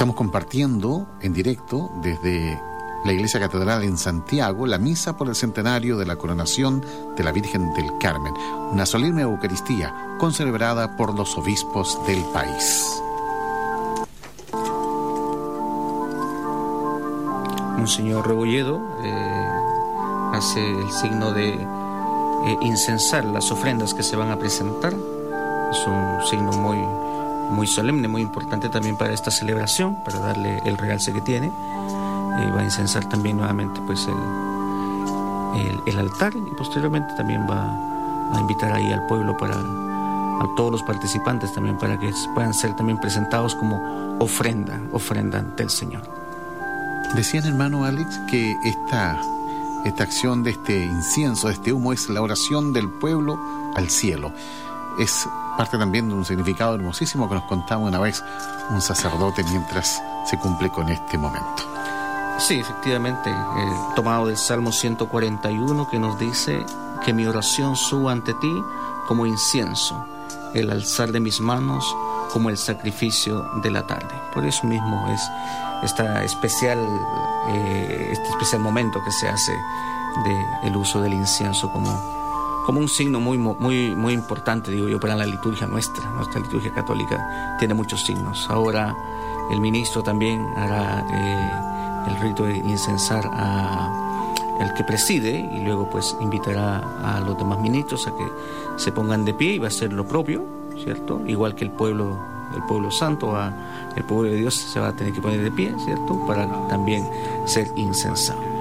Estamos compartiendo en directo desde la Iglesia Catedral en Santiago la misa por el centenario de la coronación de la Virgen del Carmen, una solemne Eucaristía concelebrada por los obispos del país. Monseñor Rebolledo hace el signo de incensar las ofrendas que se van a presentar. Es un signo muy solemne, muy importante también para esta celebración, para darle el realce que tiene. Va a incensar también nuevamente pues el altar, y posteriormente también va a invitar ahí al pueblo, a todos los participantes también, para que puedan ser también presentados como ofrenda ante el Señor. Decían, hermano Alex, que esta acción de este incienso, de este humo, es la oración del pueblo al cielo. Es parte también de un significado hermosísimo que nos contaba una vez un sacerdote mientras se cumple con este momento. Sí, efectivamente, tomado del Salmo 141, que nos dice que mi oración suba ante ti como incienso, el alzar de mis manos como el sacrificio de la tarde. Por eso mismo es este especial momento que se hace del uso del incienso como un signo muy importante, digo yo, para la liturgia nuestra. Nuestra liturgia católica tiene muchos signos. Ahora el ministro también hará el rito de incensar al que preside, y luego pues invitará a los demás ministros a que se pongan de pie, y va a hacer lo propio, ¿cierto? Igual que el pueblo santo, el pueblo de Dios se va a tener que poner de pie, ¿cierto? Para también ser incensado.